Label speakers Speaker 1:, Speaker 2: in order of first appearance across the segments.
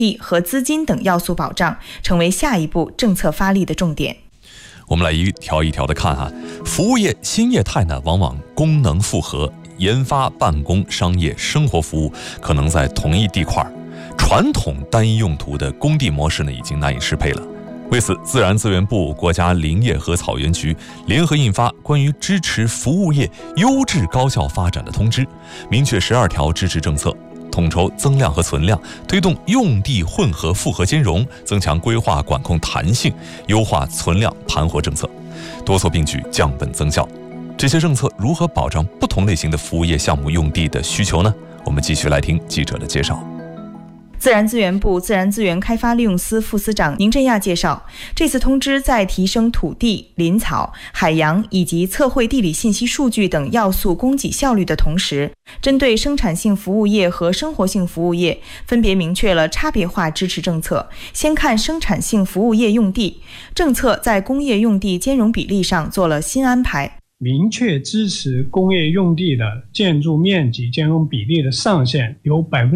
Speaker 1: 力和资金等要素保障，成为下一步政策发力的重点。
Speaker 2: 我们来一条一条的看哈，服务业新业态呢，往往功能复合，研发、办公、商业、生活服务可能在同一地块，传统单一用途的工地模式呢，已经难以适配了。为此，自然资源部、国家林业和草原局联合印发关于支持服务业优质高效发展的通知，明确12条支持政策，统筹增量和存量，推动用地混合复合兼容，增强规划管控弹性，优化存量盘活政策，多措并举，降本增效。这些政策如何保障不同类型的服务业项目用地的需求呢？我们继续来听记者的介绍。
Speaker 1: 自然资源部自然资源开发利用司副司长宁振亚介绍，这次通知在提升土地、林草、海洋以及测绘地理信息数据等要素供给效率的同时，针对生产性服务业和生活性服务业，分别明确了差别化支持政策。先看生产性服务业用地，政策在工业用地兼容比例上做了新安排，
Speaker 3: 明确支持工业用地的建筑面积兼容比例的上限由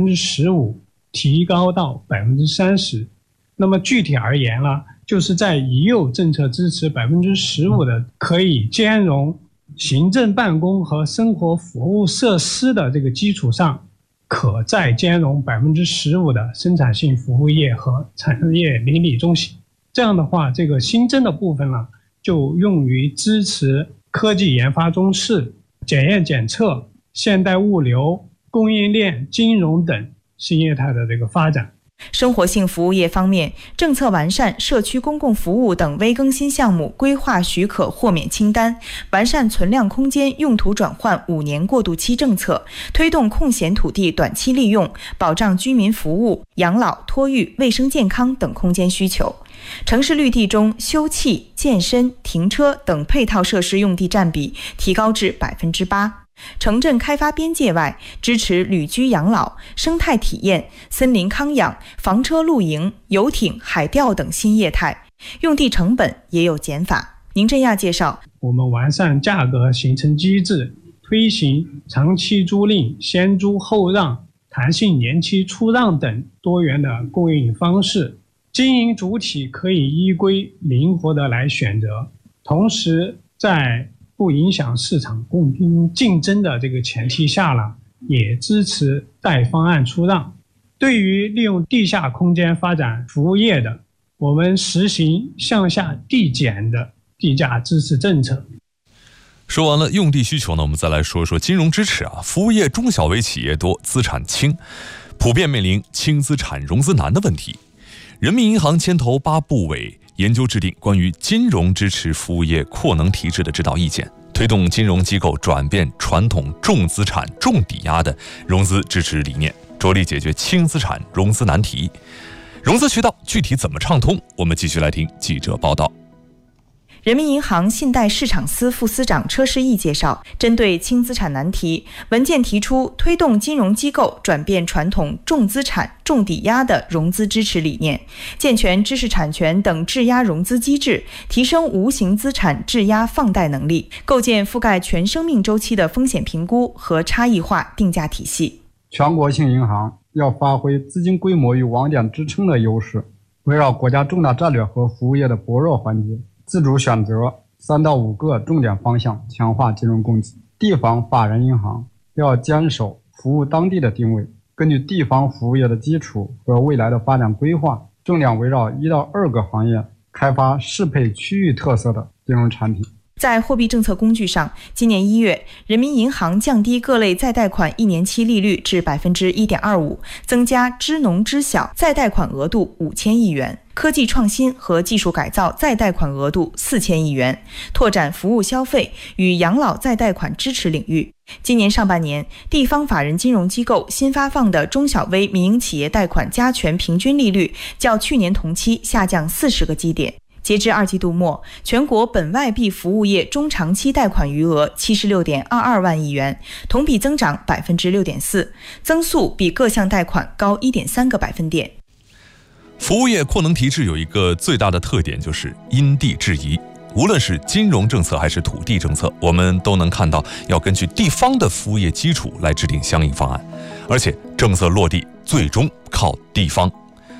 Speaker 3: 15% 提高到 30%。 那么具体而言呢，就是在已有政策支持 15% 的可以兼容行政办公和生活服务设施的这个基础上，可再兼容 15% 的生产性服务业和产业邻里中心。这样的话，这个新增的部分呢，就用于支持科技研发中试、检验检测、现代物流、供应链、金融等新业态的这个发展。
Speaker 1: 生活性服务业方面，政策完善社区公共服务等微更新项目规划许可豁免清单，完善存量空间用途转换5年过渡期政策，推动空闲土地短期利用，保障居民服务、养老、托育、卫生健康等空间需求。城市绿地中休憩、健身、停车等配套设施用地占比提高至 8%。城镇开发边界外，支持旅居养老、生态体验、森林康养、房车露营、游艇、海钓等新业态，用地成本也有减法。宁振亚介绍，
Speaker 3: 我们完善价格形成机制，推行长期租赁、先租后让、弹性年期出让等多元的供应方式，经营主体可以依规灵活的来选择，同时在不影响市场公平竞争的这个前提下呢，也支持带方案出让。对于利用地下空间发展服务业的，我们实行向下递减的地价支持政策。
Speaker 2: 说完了用地需求呢，我们再来说说金融支持啊。服务业中小微企业多，资产轻，普遍面临轻资产融资难的问题。人民银行牵头8部委研究制定关于金融支持服务业扩能提质的指导意见，推动金融机构转变传统重资产重抵押的融资支持理念，着力解决轻资产融资难题。融资渠道具体怎么畅通？我们继续来听记者报道。
Speaker 1: 人民银行信贷市场司副司长车世义介绍，针对轻资产难题，文件提出推动金融机构转变传统重资产重抵押的融资支持理念，健全知识产权等质押融资机制，提升无形资产质押放贷能力，构建覆盖全生命周期的风险评估和差异化定价体系。
Speaker 4: 全国性银行要发挥资金规模与网点支撑的优势，围绕国家重大战略和服务业的薄弱环节，自主选择3到5个重点方向，强化金融供给。地方法人银行要坚守服务当地的定位，根据地方服务业的基础和未来的发展规划，重点围绕1到2个行业开发适配区域特色的金融产品。
Speaker 1: 在货币政策工具上，今年1月，人民银行降低各类再贷款1年期利率至 1.25%， 增加支农支小再贷款额度5000亿元，科技创新和技术改造再贷款额度4000亿元，拓展服务消费与养老再贷款支持领域。今年上半年，地方法人金融机构新发放的中小微民营企业贷款加权平均利率较去年同期下降40个基点。截至2季度末，全国本外币服务业中长期贷款余额 76.22 万亿元，同比增长 6.4%， 增速比各项贷款高 1.3个百分点。
Speaker 2: 服务业扩能提质有一个最大的特点，就是因地制宜。无论是金融政策还是土地政策，我们都能看到要根据地方的服务业基础来制定相应方案，而且政策落地最终靠地方。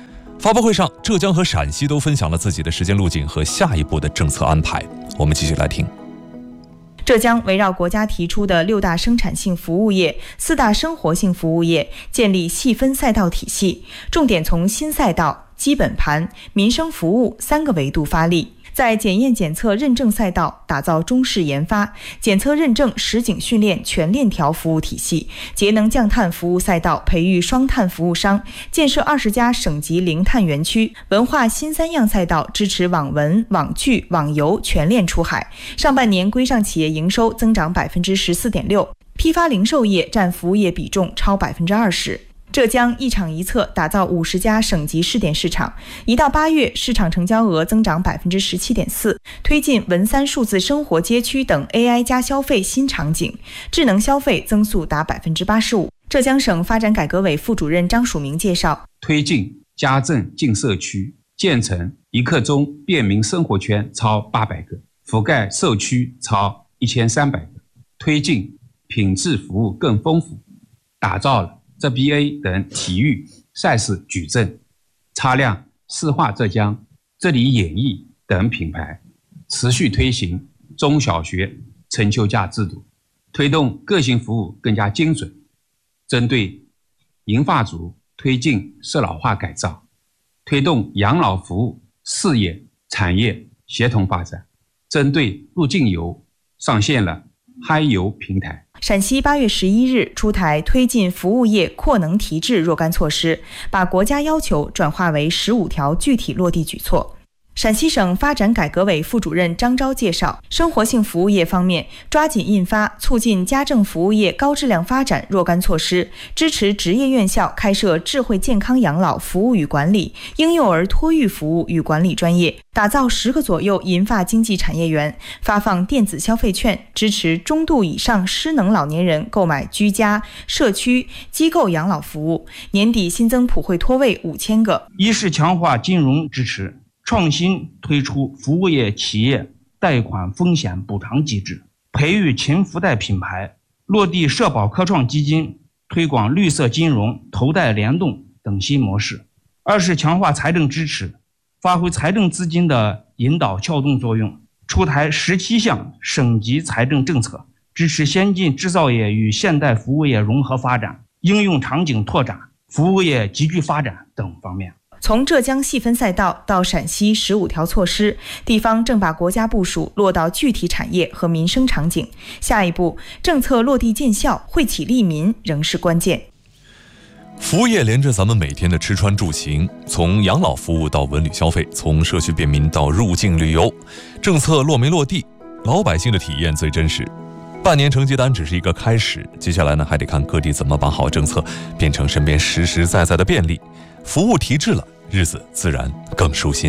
Speaker 2: 发布会上，浙江和陕西都分享了自己的时间路径和下一步的政策安排。我们继续来听。
Speaker 1: 浙江围绕国家提出的6大生产性服务业、4大生活性服务业，建立细分赛道体系，重点从新赛道、基本盘、民生服务3个维度发力。在检验检测认证赛道打造中式研发、检测认证实景训练全链条服务体系，节能降碳服务赛道培育双碳服务商，建设20家省级零碳园区。文化新3样赛道支持网文、网剧、网游全链出海。上半年规上企业营收增长 14.6%， 批发零售业占服务业比重超 20%。浙江一厂一策打造50家省级试点市场，1到8月市场成交额增长 17.4%， 推进文3数字生活街区等 AI 加消费新场景，智能消费增速达 85%。 浙江省发展改革委副主任张曙明介绍，
Speaker 5: 推进家政进社区，建成1刻钟便民生活圈超800个，覆盖社区超1300个，推进品质服务更丰富，打造了ZBA 等体育赛事矩阵，擦亮市化浙江、这里演艺等品牌，持续推行中小学成就价制度，推动个性服务更加精准，针对银发族推进适老化改造，推动养老服务事业产业协同发展，针对入境游上线了嗨游平台。
Speaker 1: 陕西8月11日出台推进服务业扩能提质若干措施，把国家要求转化为15条具体落地举措。陕西省发展改革委副主任张昭介绍，生活性服务业方面，抓紧印发促进家政服务业高质量发展若干措施，支持职业院校开设智慧健康养老服务与管理、婴幼儿托育服务与管理专业，打造10个左右银发经济产业园，发放电子消费券，支持中度以上失能老年人购买居家、社区、机构养老服务。年底新增普惠托位5000个。
Speaker 6: 一是强化金融支持，创新推出服务业企业贷款风险补偿机制，培育勤福贷品牌，落地社保科创基金，推广绿色金融、投贷联动等新模式。二是强化财政支持，发挥财政资金的引导撬动作用，出台17项省级财政政策，支持先进制造业与现代服务业融合发展、应用场景拓展、服务业集聚发展等方面。
Speaker 1: 从浙江细分赛道到陕西15条措施，地方正把国家部署落到具体产业和民生场景。下一步，政策落地见效，惠企利民仍是关键。
Speaker 2: 服务业连着咱们每天的吃穿住行，从养老服务到文旅消费，从社区便民到入境旅游，政策落没落地，老百姓的体验最真实。半年成绩单只是一个开始，接下来呢，还得看各地怎么把好政策变成身边实实在在的便利，服务提质了，日子自然更舒心。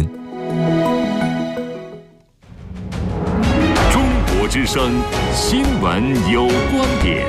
Speaker 7: 中国之声新闻有观点，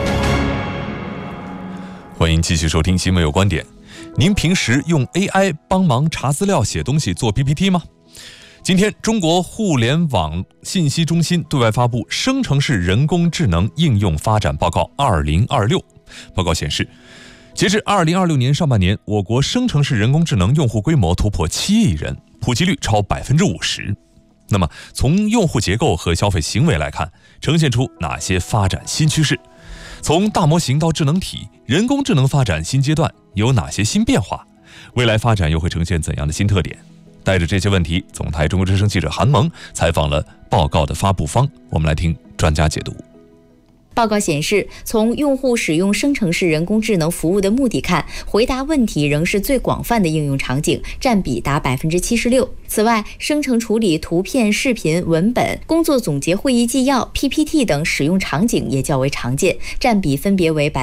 Speaker 2: 欢迎继续收听新闻有观点。您平时用 AI 帮忙查资料、写东西、做 PPT 吗？今天，中国互联网信息中心对外发布《生成式人工智能应用发展报告2026》。报告显示，截至2026年上半年，我国生成式人工智能用户规模突破7亿人，普及率超 50%。那么，从用户结构和消费行为来看，呈现出哪些发展新趋势？从大模型到智能体，人工智能发展新阶段有哪些新变化？未来发展又会呈现怎样的新特点？带着这些问题，总台中国之声记者韩萌采访了报告的发布方，我们来听专家解读。
Speaker 8: 报告显示，从用户使用生成式人工智能服务的目的看，回答问题仍是最广泛的应用场景，占比达 76%。此外，生成处理图片、视频、文本、工作总结会议纪要、PPT 等使用场景也较为常见，占比分别为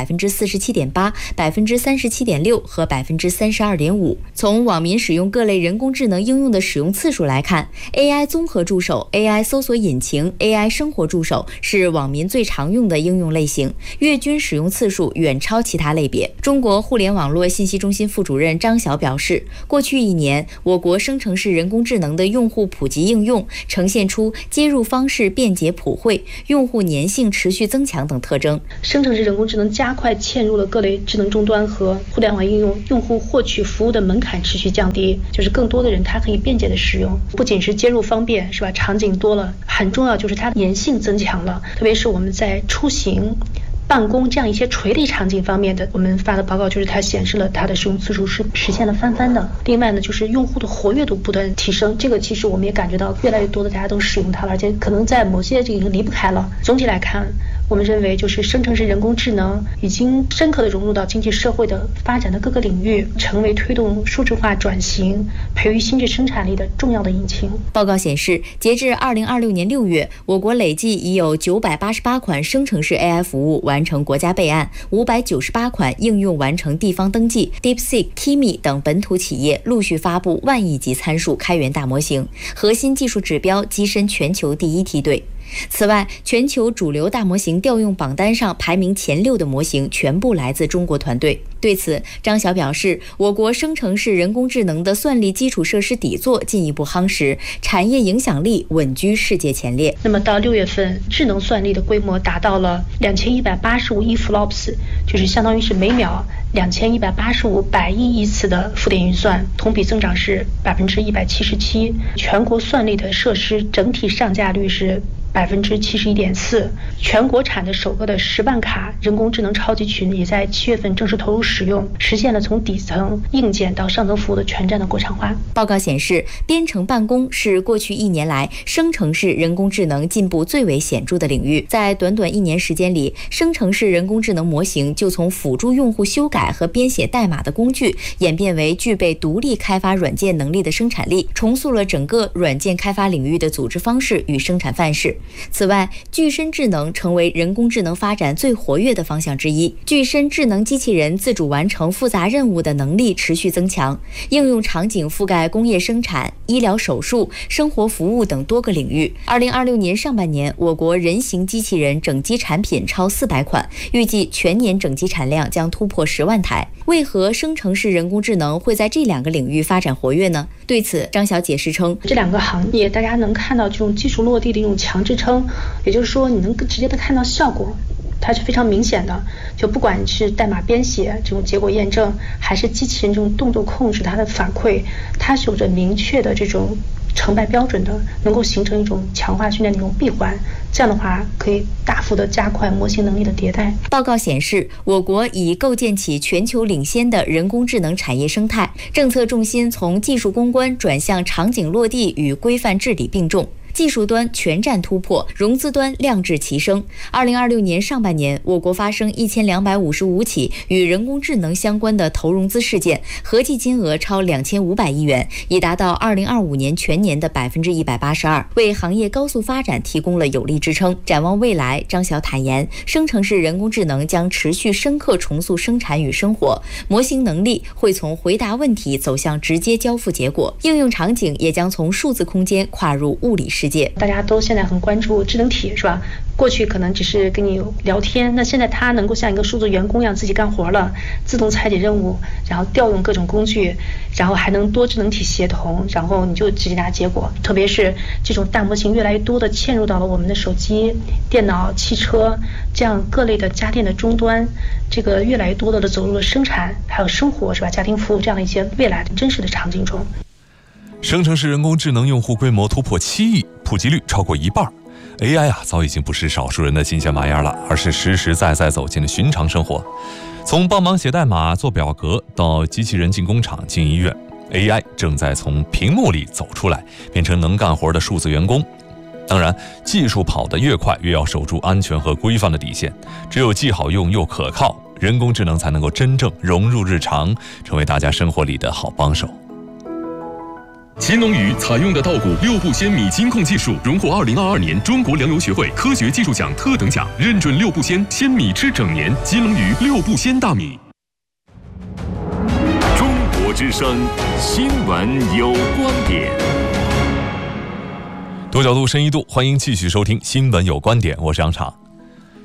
Speaker 8: 47.8%、37.6% 和 32.5%。从网民使用各类人工智能应用的使用次数来看， AI 综合助手、AI 搜索引擎、AI 生活助手是网民最常用的应用类型，月均使用次数远超其他类别。中国互联网络信息中心副主任张晓表示，过去1年，我国生成式人工智能的用户普及应用呈现出接入方式便捷普惠、用户粘性持续增强等特征。
Speaker 9: 生成式人工智能加快嵌入了各类智能终端和互联网应用，用户获取服务的门槛持续降低，就是更多的人他可以便捷的使用。不仅是接入方便，是吧？场景多了，很重要就是它粘性增强了，特别是我们在出行、办公这样一些垂类场景方面的，我们发的报告就是它显示了它的使用次数是实现了翻番的。另外呢，就是用户的活跃度不断提升，这个其实我们也感觉到越来越多的大家都使用它了，而且可能在某些这个已经离不开了。总体来看，我们认为就是生成式人工智能已经深刻地融入到经济社会的发展的各个领域，成为推动数字化转型、培育新质生产力的重要的引擎。
Speaker 8: 报告显示，截至2026年6月，我国累计已有988款生成式 AI 服务完成国家备案，598款应用完成地方登记。DeepSeek、Kimi 等本土企业陆续发布万亿级参数开源大模型，核心技术指标跻身全球第1梯队。此外，全球主流大模型调用榜单上排名前6的模型全部来自中国团队。对此，张晓表示，我国生成式人工智能的算力基础设施底座进一步夯实，产业影响力稳居世界前列。
Speaker 9: 那么到6月份，智能算力的规模达到了2185亿 flops， 就是相当于是每秒2185百亿亿次的负电运算，同比增长是177%。全国算力的设施整体上架率是71.4%，全国产的首个的10万卡人工智能超级群也在7月份正式投入使用，实现了从底层硬件到上层服务的全站的国产化。
Speaker 8: 报告显示，编程办公是过去1年来生成式人工智能进步最为显著的领域。在短短1年时间里，生成式人工智能模型就从辅助用户修改和编写代码的工具，演变为具备独立开发软件能力的生产力，重塑了整个软件开发领域的组织方式与生产范式。此外，具身智能成为人工智能发展最活跃的方向之一。具身智能机器人自主完成复杂任务的能力持续增强，应用场景覆盖工业生产、医疗手术、生活服务等多个领域。2026年上半年，我国人形机器人整机产品超400款，预计全年整机产量将突破10万台。为何生成式人工智能会在这2个领域发展活跃呢？对此，张晓解释称，
Speaker 9: 这2个行业大家能看到这种技术落地的一种强支撑，也就是说你能直接的看到效果，它是非常明显的。就不管是代码编写这种结果验证，还是机器人这种动作控制它的反馈，它是有着明确的这种成败标准的，能够形成一种强化训练的一种闭环。这样的话，可以大幅的加快模型能力的迭代。
Speaker 8: 报告显示，我国已构建起全球领先的人工智能产业生态，政策重心从技术攻关转向场景落地与规范治理并重。技术端全站突破，融资端量质齐升。2026年上半年，我国发生1255起与人工智能相关的投融资事件，合计金额超2500亿元，已达到2025年全年的182%，为行业高速发展提供了有力支撑。展望未来，张晓坦言，生成式人工智能将持续深刻重塑生产与生活，模型能力会从回答问题走向直接交付结果，应用场景也将从数字空间跨入物理世界。
Speaker 9: 大家都现在很关注智能体，是吧？过去可能只是跟你聊天，那现在它能够像一个数字员工一样自己干活了，自动拆解任务，然后调用各种工具，然后还能多智能体协同，然后你就直接拿结果。特别是这种大模型越来越多的嵌入到了我们的手机、电脑、汽车这样各类的家电的终端，这个越来越多的走入了生产还有生活，是吧？家庭服务这样的一些未来的真实的场景中。
Speaker 2: 生成式人工智能用户规模突破7亿，普及率超过1半。AI 早已经不是少数人的新鲜玩意儿了，而是实实在在走进了寻常生活。从帮忙写代码、做表格到机器人进工厂、进医院， AI 正在从屏幕里走出来，变成能干活的数字员工。当然，技术跑得越快，越要守住安全和规范的底线。只有既好用又可靠，人工智能才能够真正融入日常，成为大家生活里的好帮手。
Speaker 7: 秦龙鱼采用的稻谷6步鲜米金控技术，荣获2022年中国粮油学会科学技术奖特等奖，认准6步鲜，鲜米吃整年。金龙鱼6步鲜大米。
Speaker 10: 中国之声新闻有观点，
Speaker 2: 多角度深一度，欢迎继续收听新闻有观点，我是杨昶。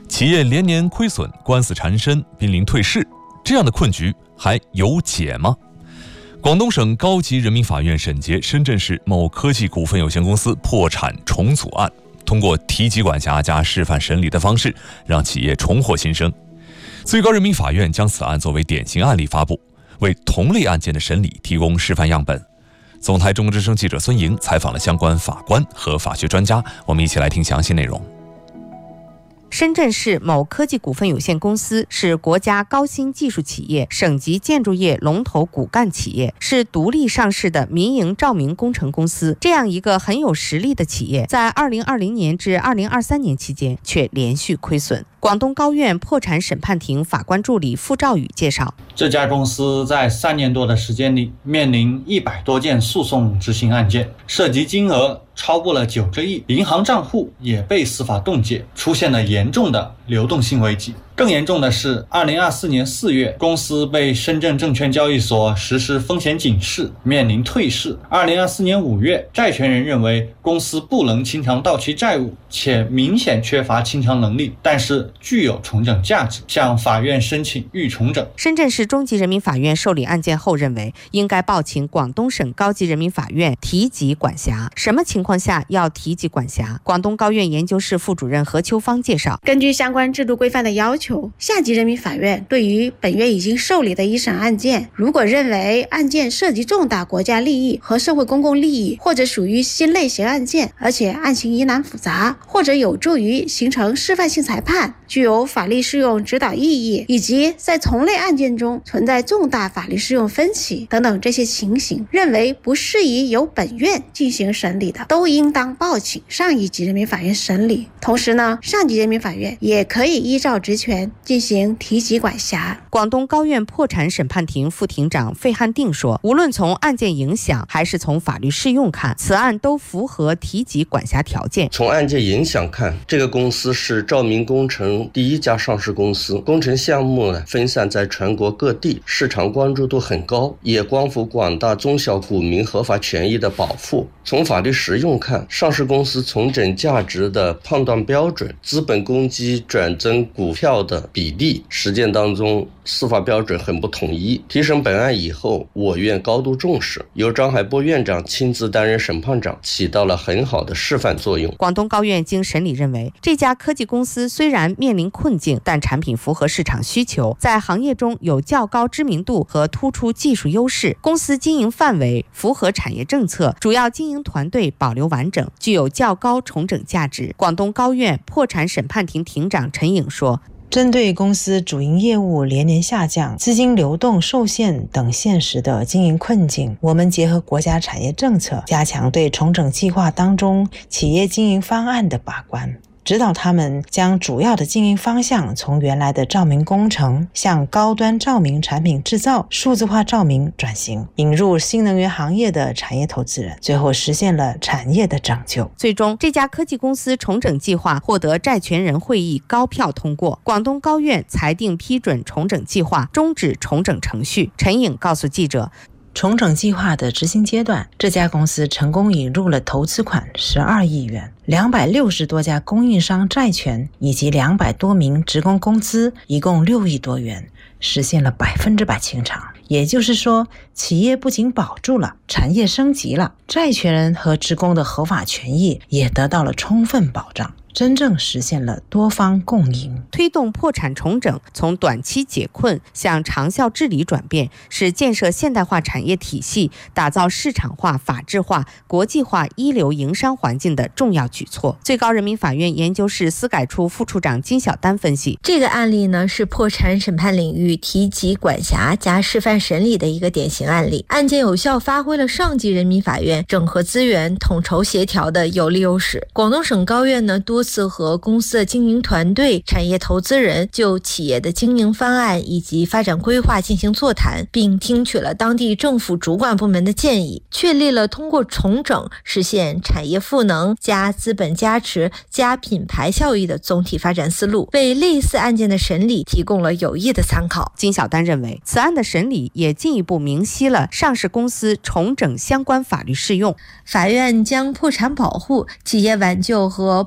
Speaker 2: 企业连年亏损，官司缠身，濒临退市，这样的困局还有解吗？广东省高级人民法院审结深圳市某科技股份有限公司破产重组案，通过提级管辖加示范审理的方式，让企业重获新生。最高人民法院将此案作为典型案例发布，为同类案件的审理提供示范样本。总台中国之声记者孙莹采访了相关法官和法学专家，我们一起来听详细内容。
Speaker 11: 深圳市某科技股份有限公司是国家高新技术企业、省级建筑业龙头骨干企业，是独立上市的民营照明工程公司。这样一个很有实力的企业，在2020年至2023年期间却连续亏损。广东高院破产审判庭法官助理傅兆宇介绍，
Speaker 12: 这家公司在3年多的时间里，面临100多件诉讼执行案件，涉及金额超过了90亿，银行账户也被司法冻结，出现了严重的流动性危机。更严重的是，2024年4月，公司被深圳证券交易所实施风险警示，面临退市。2024年5月，债权人认为公司不能清偿到期债务，且明显缺乏清偿能力，但是具有重整价值，向法院申请预重整。
Speaker 11: 深圳市中级人民法院受理案件后认为，应该报请广东省高级人民法院提级管辖。什么情况下要提级管辖？广东高院研究室副主任何秋芳介绍，
Speaker 13: 根据相关制度规范的要求，下级人民法院对于本月已经受理的一审案件，如果认为案件涉及重大国家利益和社会公共利益，或者属于新类型案件，而且案情疑难复杂，或者有助于形成示范性裁判，具有法律适用指导意义，以及在同类案件中存在重大法律适用分歧等等这些情形，认为不适宜由本院进行审理的，都应当报请上一级人民法院审理。同时呢，上级人民法院也可以依照职权进行提级管辖。
Speaker 11: 广东高院破产审判庭副庭长费汉定说，无论从案件影响还是从法律适用看，此案都符合提级管辖条件。
Speaker 14: 从案件影响看，这个公司是照明工程第一家上市公司，工程项目分散在全国各地，市场关注度很高，也关乎广大中小股民合法权益的保护。从法律实用看，上市公司重整价值的判断标准、资本公积转增股票的比例，实践当中司法标准很不统一。提审本案以后，我院高度重视，由张海波院长亲自担任审判长，起到了很好的示范作用。
Speaker 11: 广东高院经审理认为，这家科技公司虽然面临困境，但产品符合市场需求，在行业中有较高知名度和突出技术优势，公司经营范围符合产业政策，主要经营团队保留完整，具有较高重整价值。广东高院破产审判庭庭长陈颖说，
Speaker 15: 针对公司主营业务连年下降、资金流动受限等现实的经营困境，我们结合国家产业政策，加强对重整计划当中企业经营方案的把关，指导他们将主要的经营方向从原来的照明工程向高端照明产品制造、数字化照明转型，引入新能源行业的产业投资人，最后实现了产业的拯救。
Speaker 11: 最终，这家科技公司重整计划获得债权人会议高票通过，广东高院裁定批准重整计划，终止重整程序。陈颖告诉记者，
Speaker 15: 重整计划的执行阶段，这家公司成功引入了投资款12亿元，260多家供应商债权以及200多名职工工资，一共6亿多元，实现了100%清偿。也就是说，企业不仅保住了，产业升级了，债权人和职工的合法权益也得到了充分保障，真正实现了多方共赢。
Speaker 11: 推动破产重整从短期解困向长效治理转变，是建设现代化产业体系、打造市场化、法治化、国际化一流营商环境的重要举措。最高人民法院研究室司改处副处长金晓丹分析，
Speaker 16: 这个案例呢是破产审判领域提级管辖加示范审理的一个典型案例，案件有效发挥了上级人民法院整合资源、统筹协调的有利优势。广东省高院呢多次和公司的经营团队、产业投资人就企业的经营方案以及发展规划进行座谈，并听取了当地政府主管部门的建议，确立了通过重整实现产业赋能加资本加持加品牌效益的总体发展思路，为类似案件的审理提供了有益的参考。
Speaker 11: 金晓丹认为，此案的审理也进一步明晰了上市公司重整相关法律适用。
Speaker 16: 法院将破产保护、企业挽救和破产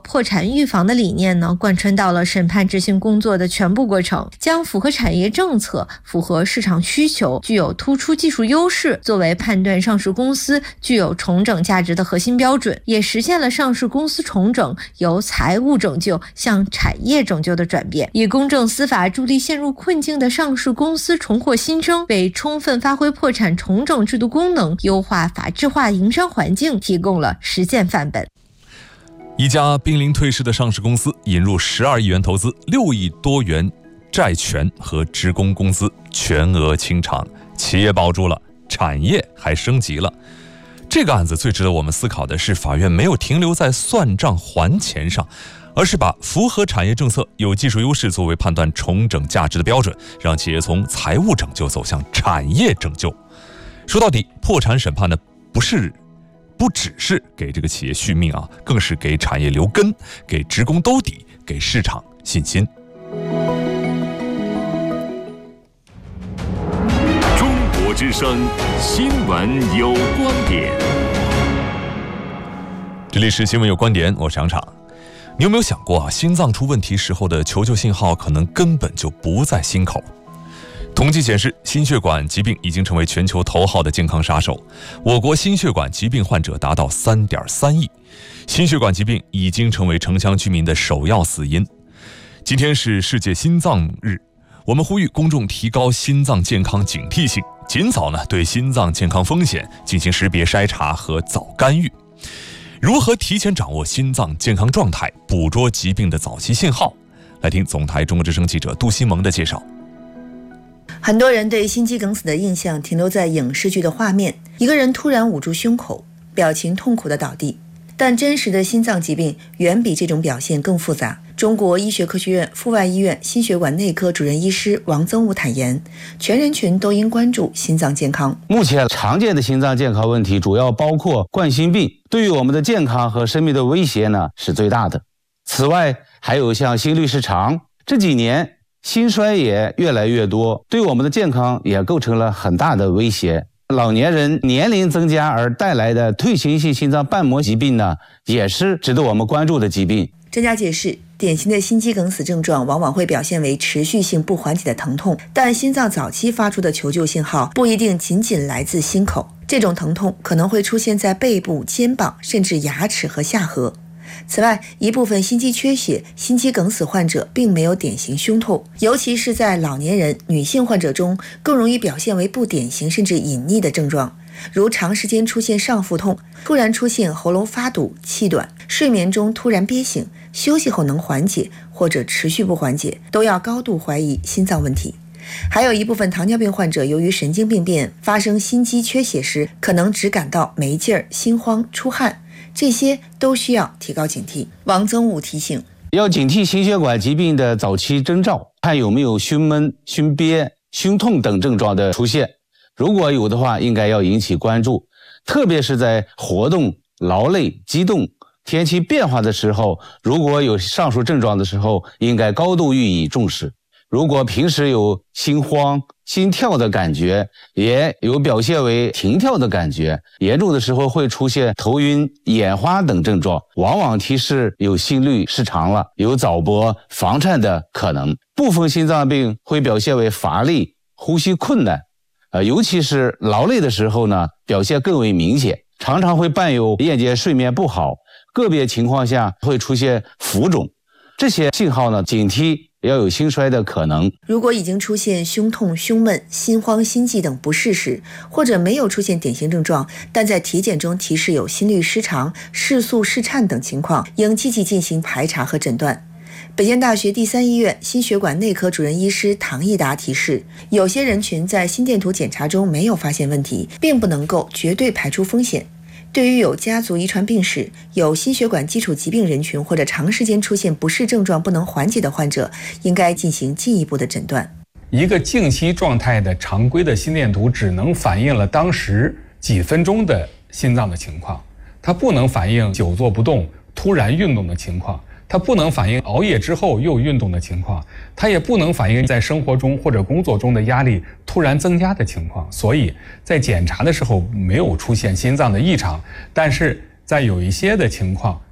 Speaker 16: 预防的理念呢，贯穿到了审判执行工作的全部过程，将符合产业政策、符合市场需求、具有突出技术优势作为判断上市公司具有重整价值的核心标准，也实现了上市公司重整由财务拯救向产业拯救的转变，以公正司法助力陷入困境的上市公司重获新生，为充分发挥破产重整制度功能、优化法治化营商环境提供了实践范本。
Speaker 2: 一家濒临退市的上市公司引入12亿元投资，6亿多元债权和职工工资全额清偿，企业保住了，产业还升级了。这个案子最值得我们思考的是，法院没有停留在算账还钱上，而是把符合产业政策、有技术优势作为判断重整价值的标准，让企业从财务拯救走向产业拯救。说到底，破产审判呢，不只是给这个企业续命啊，更是给产业留根，给职工兜底，给市场信心。
Speaker 10: 中国之声新闻有观点，
Speaker 2: 这里是新闻有观点，我是杨昶。你有没有想过啊，心脏出问题时候的求救信号可能根本就不在心口？统计显示，心血管疾病已经成为全球头号的健康杀手。我国心血管疾病患者达到3.3亿，心血管疾病已经成为城乡居民的首要死因。今天是世界心脏日，我们呼吁公众提高心脏健康警惕性，尽早对心脏健康风险进行识别筛查和早干预。如何提前掌握心脏健康状态，捕捉疾病的早期信号？来听总台中国之声记者杜新萌的介绍。
Speaker 17: 很多人对心肌梗死的印象停留在影视剧的画面，一个人突然捂住胸口，表情痛苦地倒地。但真实的心脏疾病远比这种表现更复杂。中国医学科学院阜外医院心血管内科主任医师王增武坦言，全人群都应关注心脏健康。
Speaker 18: 目前常见的心脏健康问题主要包括冠心病，对于我们的健康和生命的威胁呢是最大的。此外，还有像心律失常，这几年心衰也越来越多，对我们的健康也构成了很大的威胁。老年人年龄增加而带来的退行性心脏瓣膜疾病呢，也是值得我们关注的疾病。
Speaker 17: 专家解释，典型的心肌梗死症状往往会表现为持续性不缓解的疼痛，但心脏早期发出的求救信号不一定仅仅来自心口，这种疼痛可能会出现在背部、肩膀，甚至牙齿和下颌。此外，一部分心肌缺血、心肌梗死患者并没有典型胸痛，尤其是在老年人、女性患者中，更容易表现为不典型甚至隐匿的症状，如长时间出现上腹痛、突然出现喉咙发堵、气短、睡眠中突然憋醒、休息后能缓解或者持续不缓解，都要高度怀疑心脏问题。还有一部分糖尿病患者由于神经病变发生心肌缺血时，可能只感到没劲儿、心慌、出汗，这些都需要提高警惕。王增武提醒，
Speaker 18: 要警惕心血管疾病的早期征兆，看有没有胸闷、胸憋、胸痛等症状的出现，如果有的话，应该要引起关注，特别是在活动、劳累、激动、天气变化的时候，如果有上述症状的时候，应该高度予以重视。如果平时有心慌、心跳的感觉，也有表现为停跳的感觉，严重的时候会出现头晕、眼花等症状，往往提示有心律失常了，有早搏、房颤的可能。部分心脏病会表现为乏力、呼吸困难，尤其是劳累的时候呢，表现更为明显，常常会伴有夜间睡眠不好，个别情况下会出现浮肿。这些信号呢，警惕要有心衰的可能。
Speaker 17: 如果已经出现胸痛、胸闷、心慌、心悸等不适时，或者没有出现典型症状，但在体检中提示有心律失常、室速室颤等情况，应积极进行排查和诊断。北京大学第三医院心血管内科主任医师唐义达提示，有些人群在心电图检查中没有发现问题，并不能够绝对排除风险。对于有家族遗传病史、有心血管基础疾病人群或者长时间出现不适症状不能缓解的患者，应该进行进一步的诊断。
Speaker 19: 一个静息状态的常规的心电图只能反映了当时几分钟的心脏的情况，它不能反映久坐不动突然运动的情况，它不能反映熬夜之后又运动的情况，它也不能反映在生活中或者工作中的压力突然增加的情况。所以在检查的时候没有出现心脏的异常，但是在有一些的情况，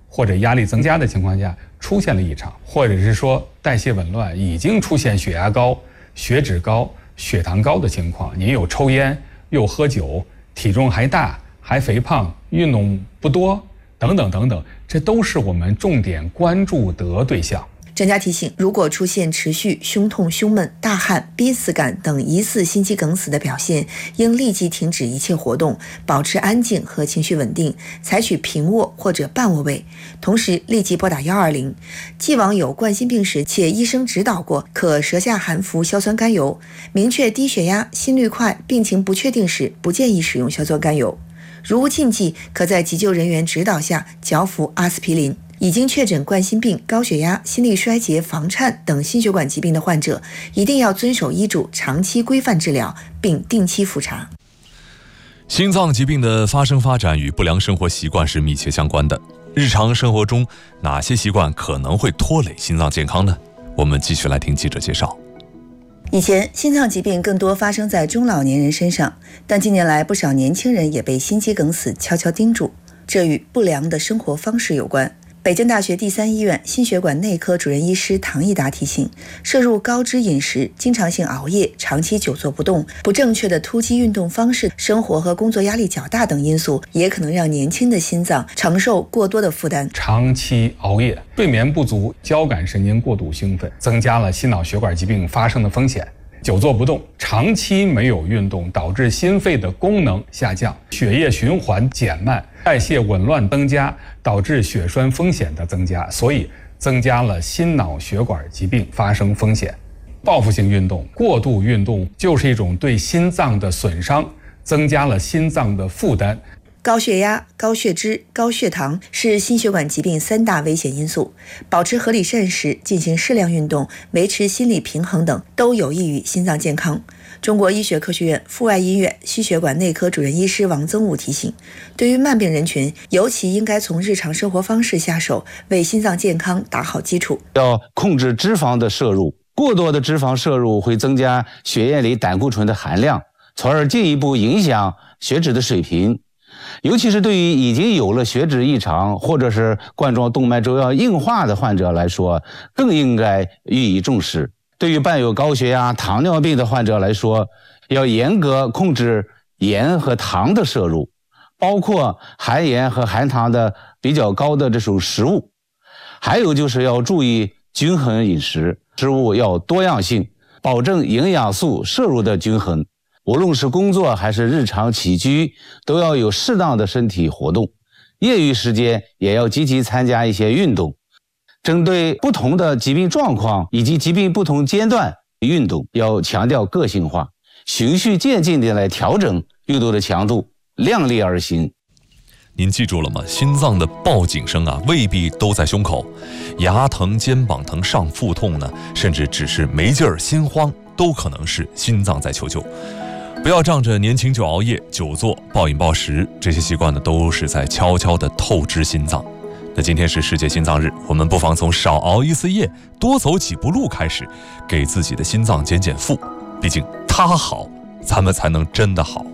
Speaker 19: 或者压力增加的情况下出现了异常，或者是说代谢紊乱，已经出现血压高、血脂高、血糖高的情况，您有抽烟又喝酒，体重还大还肥胖，运动不多等等等等，这都是我们重点关注的对象。
Speaker 17: 专家提醒，如果出现持续胸痛、胸闷、大汗、濒死感等疑似心肌梗死的表现，应立即停止一切活动，保持安静和情绪稳定，采取平卧或者半卧位，同时立即拨打120。既往有冠心病史且医生指导过，可舌下含服硝酸甘油。明确低血压、心率快、病情不确定时，不建议使用硝酸甘油。如无禁忌，可在急救人员指导下嚼服阿司匹林。已经确诊冠心病、高血压、心力衰竭、房颤等心血管疾病的患者，一定要遵守医嘱，长期规范治疗，并定期复查。
Speaker 2: 心脏疾病的发生发展与不良生活习惯是密切相关的。日常生活中，哪些习惯可能会拖累心脏健康呢？我们继续来听记者介绍。
Speaker 17: 以前心脏疾病更多发生在中老年人身上，但近年来不少年轻人也被心肌梗死悄悄盯住，这与不良的生活方式有关。北京大学第三医院心血管内科主任医师唐益达提醒，摄入高脂饮食、经常性熬夜、长期久坐不动、不正确的突击运动方式、生活和工作压力较大等因素，也可能让年轻的心脏承受过多的负担。
Speaker 19: 长期熬夜、睡眠不足、交感神经过度兴奋，增加了心脑血管疾病发生的风险。久坐不动，长期没有运动，导致心肺的功能下降，血液循环减慢，代谢紊乱增加，导致血栓风险的增加，所以增加了心脑血管疾病发生风险。报复性运动、过度运动就是一种对心脏的损伤，增加了心脏的负担。
Speaker 17: 高血压、高血脂、高血糖是心血管疾病3大危险因素，保持合理膳食、进行适量运动、维持心理平衡等都有益于心脏健康。中国医学科学院阜外医院心血管内科主任医师王增武提醒，对于慢病人群，尤其应该从日常生活方式下手，为心脏健康打好基础。
Speaker 18: 要控制脂肪的摄入，过多的脂肪摄入会增加血液里胆固醇的含量，从而进一步影响血脂的水平。尤其是对于已经有了血脂异常或者是冠状动脉粥样硬化的患者来说，更应该予以重视。对于伴有高血压、糖尿病的患者来说，要严格控制盐和糖的摄入，包括含盐和含糖的比较高的这种食物。还有就是要注意均衡饮食，食物要多样性，保证营养素摄入的均衡。无论是工作还是日常起居，都要有适当的身体活动，业余时间也要积极参加一些运动。针对不同的疾病状况以及疾病不同阶段，运动要强调个性化，循序渐进地来调整运动的强度，量力而行。
Speaker 2: 您记住了吗？心脏的报警声未必都在胸口，牙疼、肩膀疼、上腹痛呢，甚至只是没劲儿、心慌，都可能是心脏在求救。不要仗着年轻就熬夜、久坐、暴饮暴食，这些习惯呢，都是在悄悄地透支心脏。那今天是世界心脏日，我们不妨从少熬一次夜、多走几步路开始，给自己的心脏减减负。毕竟它好，咱们才能真的好。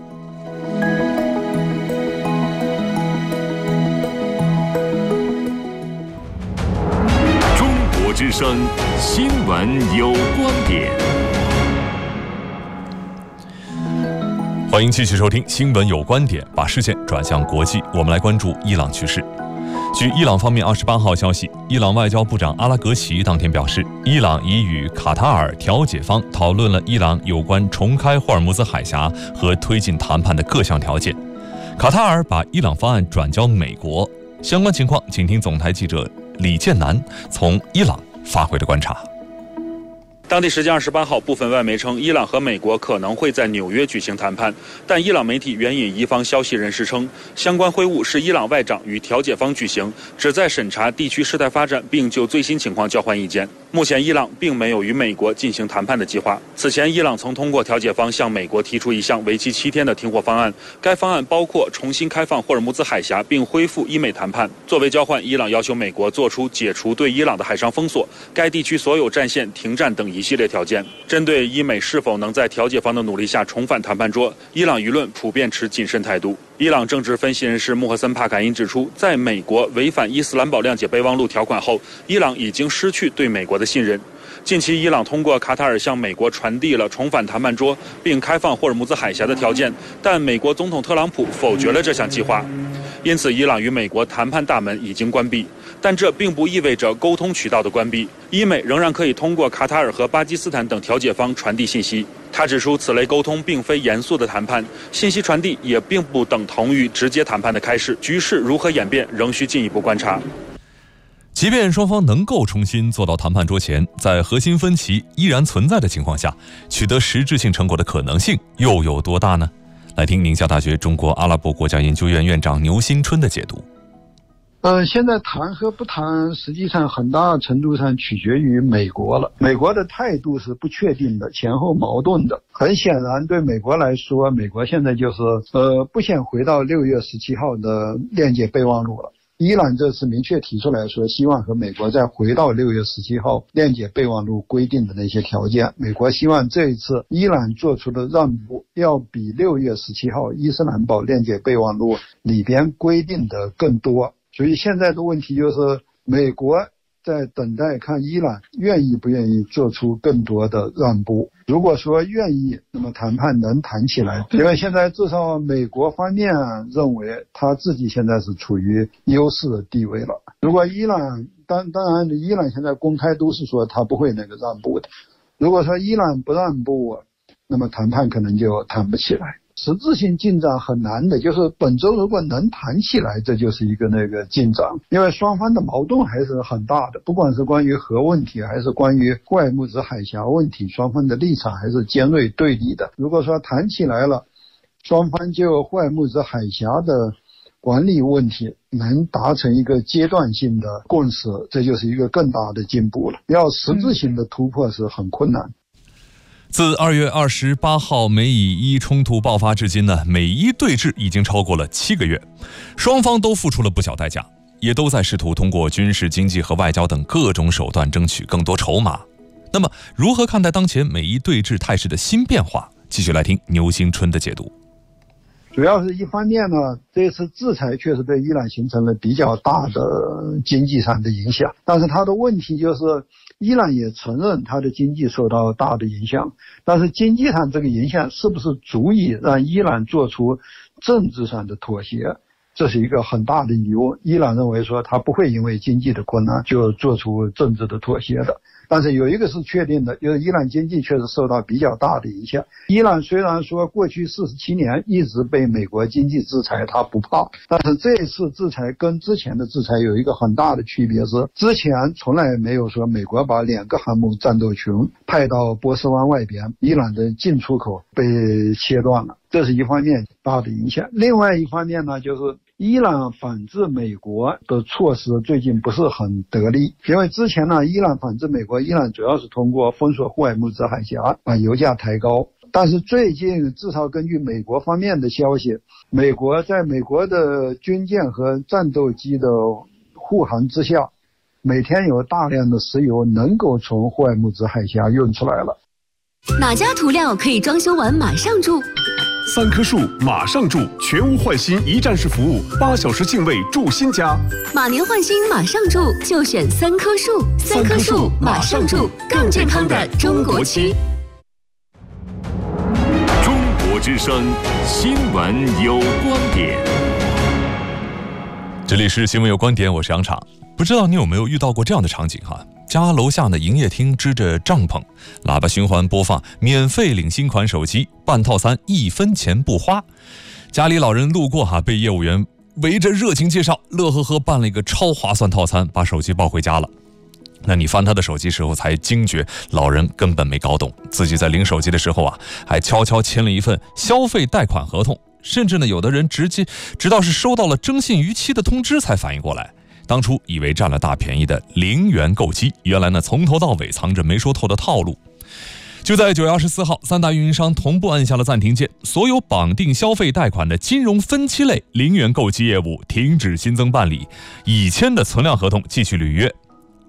Speaker 10: 中国之声新闻有观点。
Speaker 2: 欢迎继续收听新闻有观点，把视线转向国际，我们来关注伊朗局势。据伊朗方面28号消息，伊朗外交部长阿拉格齐当天表示，伊朗已与卡塔尔调解方讨论了伊朗有关重开霍尔木兹海峡和推进谈判的各项条件。卡塔尔把伊朗方案转交美国，相关情况请听总台记者李建南从伊朗发回的观察。
Speaker 20: 当地时间28号，部分外媒称，伊朗和美国可能会在纽约举行谈判，但伊朗媒体援引伊方消息人士称，相关会晤是伊朗外长与调解方举行，旨在审查地区事态发展，并就最新情况交换意见。目前，伊朗并没有与美国进行谈判的计划。此前，伊朗曾通过调解方向美国提出一项为期7天的停火方案，该方案包括重新开放霍尔木兹海峡，并恢复伊美谈判。作为交换，伊朗要求美国做出解除对伊朗的海上封锁、该地区所有战线停战等一系列条件。针对伊美是否能在调解方的努力下重返谈判桌，伊朗舆论普遍持谨慎态度。 伊朗政治分析人士穆赫森·帕坎因指出，在美国违反伊斯兰堡谅解备忘录条款后，伊朗已经失去对美国的信任。近期，伊朗通过卡塔尔向美国传递了重返谈判桌并开放霍尔木兹海峡的条件，但美国总统特朗普否决了这项计划。因此，伊朗与美国谈判大门已经关闭，但这并不意味着沟通渠道的关闭。伊美仍然可以通过卡塔尔和巴基斯坦等调解方传递信息。他指出，此类沟通并非严肃的谈判，信息传递也并不等同于直接谈判的开始。局势如何演变，仍需进一步观察。
Speaker 2: 即便双方能够重新坐到谈判桌前，在核心分歧依然存在的情况下，取得实质性成果的可能性又有多大呢？来听宁夏大学中国阿拉伯国家研究院院长牛兴春的解读。
Speaker 21: 现在谈和不谈，实际上很大程度上取决于美国了。美国的态度是不确定的，前后矛盾的。很显然，对美国来说，美国现在就是不想回到6月17号的谅解备忘录了。伊朗这次明确提出来说，希望和美国再回到6月17号谅解备忘录规定的那些条件。美国希望这一次伊朗做出的让步要比6月17号伊斯兰堡谅解备忘录里边规定的更多。所以现在的问题就是，美国在等待看伊朗愿意不愿意做出更多的让步。如果说愿意，那么谈判能谈起来。因为现在至少美国方面认为他自己现在是处于优势的地位了。如果伊朗，当然伊朗现在公开都是说他不会那个让步的。如果说伊朗不让步，那么谈判可能就谈不起来。实质性进展很难的，就是本周如果能谈起来，这就是一个进展，因为双方的矛盾还是很大的，不管是关于核问题还是关于霍尔木兹海峡问题，双方的立场还是尖锐对立的。如果说谈起来了，双方就霍尔木兹海峡的管理问题能达成一个阶段性的共识，这就是一个更大的进步了。要实质性的突破是很困难。
Speaker 2: 自2月28号美以伊冲突爆发至今呢，美伊对峙已经超过了7个月，双方都付出了不小代价，也都在试图通过军事、经济和外交等各种手段争取更多筹码。那么，如何看待当前美伊对峙态势的新变化？继续来听牛兴春的解读。
Speaker 21: 主要是一方面呢，这次制裁确实对伊朗形成了比较大的经济上的影响，但是它的问题就是伊朗也承认它的经济受到大的影响，但是经济上这个影响是不是足以让伊朗做出政治上的妥协，这是一个很大的疑问。伊朗认为说它不会因为经济的困难就做出政治的妥协的。但是有一个是确定的，就是伊朗经济确实受到比较大的影响。伊朗虽然说过去47年一直被美国经济制裁，它不怕，但是这一次制裁跟之前的制裁有一个很大的区别，是之前从来没有说美国把2个航母战斗群派到波斯湾外边，伊朗的进出口被切断了，这是一方面大的影响。另外一方面呢，就是伊朗反制美国的措施最近不是很得力，因为之前呢，伊朗反制美国，伊朗主要是通过封锁霍尔木兹海峡把油价抬高。但是最近至少根据美国方面的消息，美国在美国的军舰和战斗机的护航之下，每天有大量的石油能够从霍尔木兹海峡运出来了。
Speaker 22: 哪家涂料可以装修完马上住
Speaker 7: ？3棵树马上住，全屋换新一站式服务，8小时净位住新家。
Speaker 22: 马年换新马上住，就选3棵树。3棵树马上住，更健康的中国区。
Speaker 10: 中国之声新闻有观点。
Speaker 2: 这里是新闻有观点，我是杨昶。不知道你有没有遇到过这样的场景哈？家楼下的营业厅支着帐篷，喇叭循环播放免费领新款手机，办套餐1分钱不花。家里老人路过被业务员围着热情介绍，乐呵呵办了一个超划算套餐，把手机抱回家了。那你翻他的手机时候才惊觉，老人根本没搞懂，自己在领手机的时候还悄悄签了一份消费贷款合同，甚至呢，有的人直到是收到了征信逾期的通知才反应过来。当初以为占了大便宜的0元购机，原来呢从头到尾藏着没说透的套路。就在9月24号，3大运营商同步按下了暂停键，所有绑定消费贷款的金融分期类0元购机业务停止新增办理，已签的存量合同继续履约。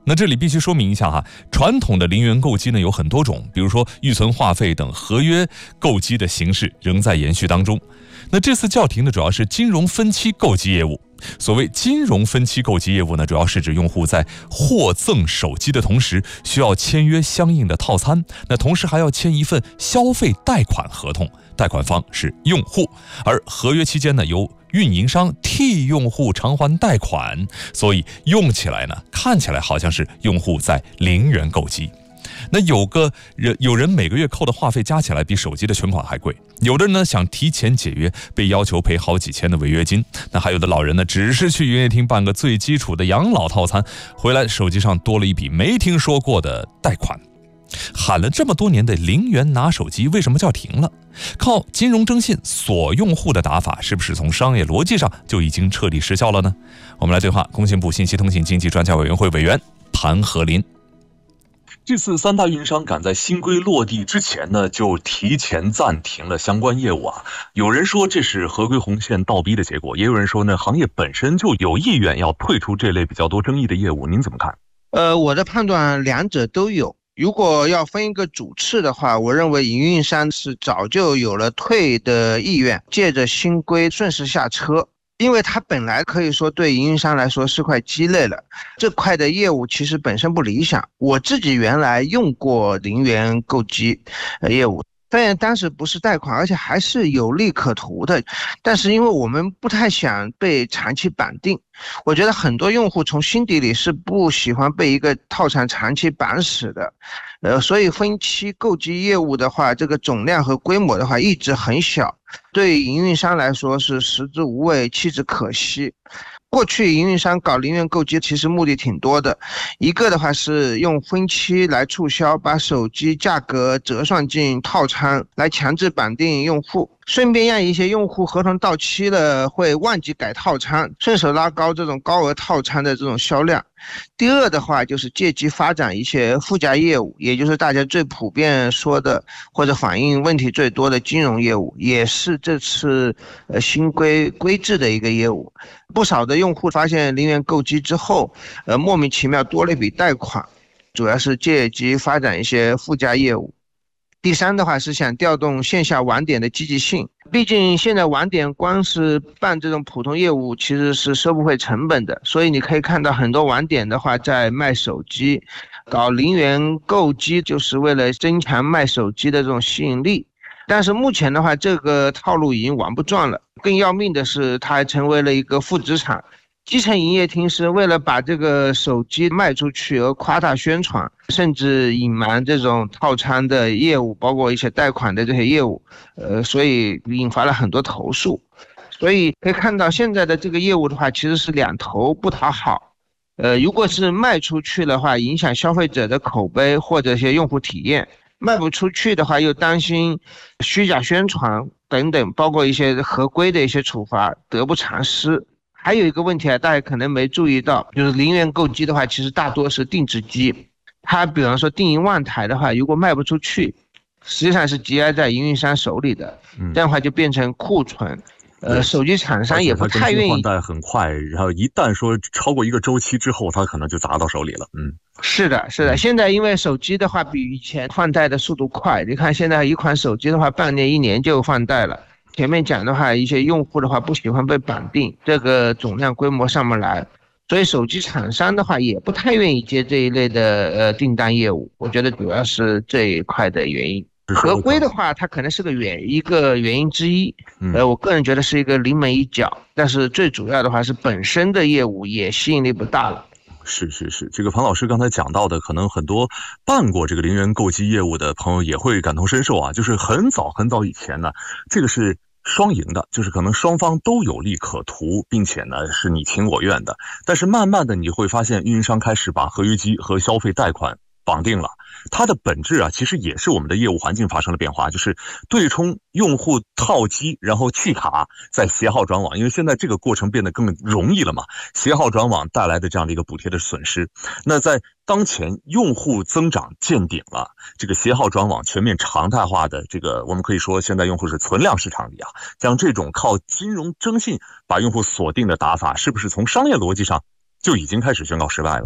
Speaker 2: 那这里必须说明一下哈，传统的零元购机呢有很多种，比如说预存话费等合约购机的形式仍在延续当中。那这次叫停的主要是金融分期购机业务。所谓金融分期购机业务呢，主要是指用户在获赠手机的同时需要签约相应的套餐，那同时还要签一份消费贷款合同，贷款方是用户，而合约期间呢由运营商替用户偿还贷款，所以用起来呢看起来好像是用户在零元购机。那有人每个月扣的话费加起来比手机的全款还贵，有的人呢想提前解约，被要求赔好几千的违约金，那还有的老人呢只是去营业厅办个最基础的养老套餐，回来手机上多了一笔没听说过的贷款。喊了这么多年的零元拿手机为什么叫停了？靠金融征信锁用户的打法是不是从商业逻辑上就已经彻底失效了呢？我们来对话工信部信息通信经济专家委员会委员谭和林。 这次3大运营商赶在新规落地之前呢，就提前暂停了相关业务啊。有人说这是合规红线倒逼的结果，也有人说呢，行业本身就有意愿要退出这类比较多争议的业务。您怎么看？
Speaker 3: 我的判断两者都有。如果要分一个主次的话，我认为营运商是早就有了退的意愿，借着新规顺势下车。因为它本来可以说对营运商来说是块鸡肋了，这块的业务其实本身不理想。我自己原来用过零元购机业务，虽然当时不是贷款，而且还是有利可图的，但是因为我们不太想被长期绑定，我觉得很多用户从心底里是不喜欢被一个套餐长期绑死的。所以分期购机业务的话，这个总量和规模的话一直很小，对营运商来说是食之无味，弃之可惜。过去营运商搞零元购机其实目的挺多的，一个的话是用分期来促销，把手机价格折算进套餐来强制绑定用户，顺便让一些用户合同到期了会忘记改套餐，顺手拉高这种高额套餐的这种销量。第二的话就是借机发展一些附加业务，也就是大家最普遍说的或者反映问题最多的金融业务，也是这次新规制的一个业务。不少的用户发现零元购机之后，莫名其妙多了一笔贷款，主要是借机发展一些附加业务。第三的话是想调动线下网点的积极性，毕竟现在网点光是办这种普通业务其实是收不回成本的，所以你可以看到很多网点的话在卖手机，搞零元购机就是为了增强卖手机的这种吸引力。但是目前的话这个套路已经玩不转了，更要命的是它还成为了一个负资产。基层营业厅是为了把这个手机卖出去而夸大宣传，甚至隐瞒这种套餐的业务，包括一些贷款的这些业务，所以引发了很多投诉。所以可以看到现在的这个业务的话，其实是两头不讨好。如果是卖出去的话，影响消费者的口碑或者一些用户体验；卖不出去的话，又担心虚假宣传等等，包括一些合规的一些处罚得不偿失。还有一个问题大家可能没注意到，就是零元购机的话其实大多是定制机，它比方说定1万台的话，如果卖不出去，实际上是积压在营运商手里的，这样的话就变成库存。手机厂商也不太愿意，
Speaker 2: 换代很快，然后一旦说超过一个周期之后，它可能就砸到手里了。
Speaker 3: 是的。现在因为手机的话比以前换代的速度快，你看现在一款手机的话，半年1年就换代了。前面讲的话，一些用户的话不喜欢被绑定，这个总量规模上不来，所以手机厂商的话也不太愿意接这一类的订单业务。我觉得主要是这一块的原因。合规的话，它可能是一个原因之一，我个人觉得是一个临门一脚，但是最主要的话是本身的业务也吸引力不大了。
Speaker 2: 是，这个庞老师刚才讲到的，可能很多办过这个零元购机业务的朋友也会感同身受啊，就是很早以前呢，这个是双赢的，就是可能双方都有利可图，并且呢是你情我愿的。但是慢慢的你会发现，运营商开始把合约机和消费贷款绑定了，它的本质其实也是我们的业务环境发生了变化，就是对冲用户套机，然后弃卡，再携号转网，因为现在这个过程变得更容易了嘛，携号转网带来的这样的一个补贴的损失。那在当前用户增长见顶了，这个携号转网全面常态化的这个，我们可以说现在用户是存量市场里像这种靠金融征信把用户锁定的打法，是不是从商业逻辑上就已经开始宣告失败了？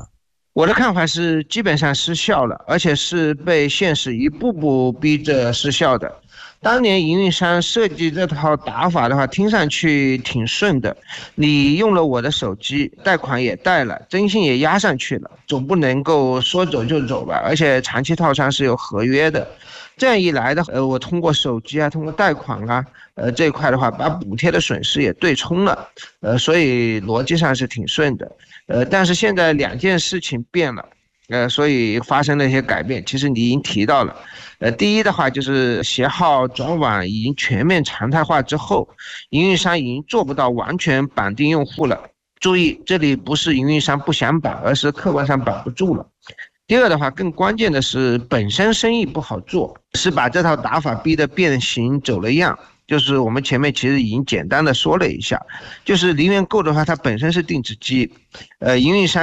Speaker 3: 我的看法是基本上失效了，而且是被现实一步步逼着失效的。当年营运商设计这套打法的话，听上去挺顺的，你用了我的手机，贷款也贷了，征信也押上去了，总不能够说走就走吧？而且长期套餐是有合约的，这样一来的，我通过手机啊，通过贷款啊，这一块的话，把补贴的损失也对冲了，所以逻辑上是挺顺的，但是现在两件事情变了。所以发生了一些改变，其实你已经提到了。第一的话就是携号转网已经全面常态化之后，营运商已经做不到完全绑定用户了。注意，这里不是营运商不想绑，而是客观上绑不住了。第二的话，更关键的是本身生意不好做，是把这套打法逼得变形走了样。就是我们前面其实已经简单的说了一下，就是零元购的话，它本身是定制机，营运商